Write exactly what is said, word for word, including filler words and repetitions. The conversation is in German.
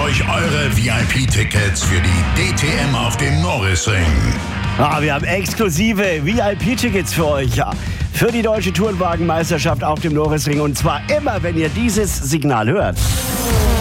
euch eure V I P-Tickets für die D T M auf dem Norrisring. Ah, wir haben exklusive V I P-Tickets für euch, ja. Für die Deutsche Tourenwagenmeisterschaft auf dem Norrisring. Und zwar immer, wenn ihr dieses Signal hört.